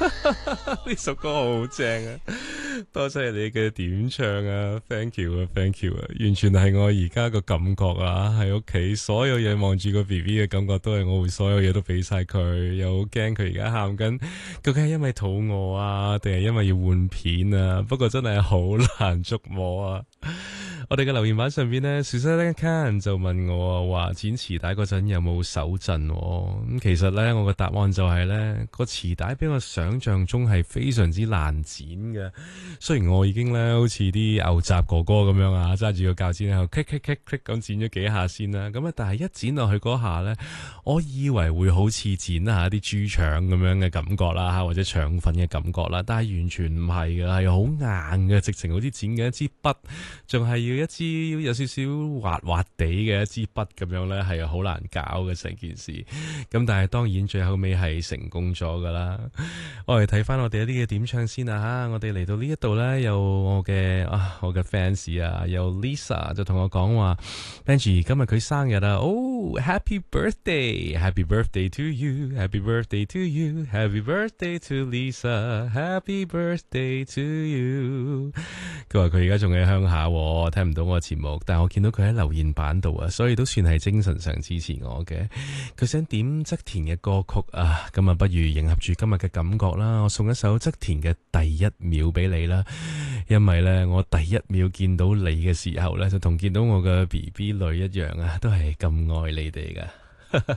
呢首歌好正啊！多謝你嘅點唱啊 ，thank you 啊，thank you 啊，完全係我而家個感覺啊！喺屋企所有嘢望住個 BB 嘅感覺都係我會所有嘢都俾晒佢，又好驚佢而家喊緊，究竟係因為肚餓啊，定係因為要換片啊？不過真係好難捉摸啊！我哋嘅留言板上邊呢 Susan Can 就問我話剪臍帶嗰陣有冇手震咁，其實呢，我嘅答案就係呢個臍帶比我想象中係非常之難剪嘅。雖然我已經呢好似啲牛雜哥哥咁樣啊，揸住個鉸剪喺度 click 咁剪咗幾下先啦。咁啊，但係一剪落去嗰下呢，我以為會好似剪下啲豬腸咁樣嘅感覺啦，或者腸粉嘅感覺啦，但係完全唔係嘅，係好硬嘅，直情好似剪嘅一支筆，仲係要一支有少少滑滑地嘅一支筆咁樣呢，係好難搞嘅成件事。咁但係當然最後尾係成功咗噶啦。我哋睇翻我哋一啲嘅點唱先啊吓，我哋嚟到呢一度呢，有我嘅fans 啊，有 Lisa 就同我講話 Benji 今日佢生日啊，哦 Happy birthday Happy birthday to you Happy birthday to you Happy birthday to Lisa Happy birthday to you。 佢話佢而家仲喺鄉下，聽唔到我嘅節目，但係我見到佢喺留言板度啊，所以都算係精神上支持我嘅。佢想點側田嘅歌曲啊，咁啊不如迎合住今日嘅感覺啦，我送一首側田嘅第一秒俾你啦。因為呢，我第一秒見到你嘅時候呢，就同見到我嘅 BB 女一樣啊，都係咁愛你哋噶。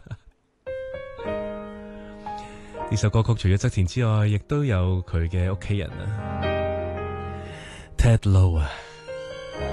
呢首歌曲除咗側田之外，亦都有佢嘅屋企人啊，Ted Lowe 啊。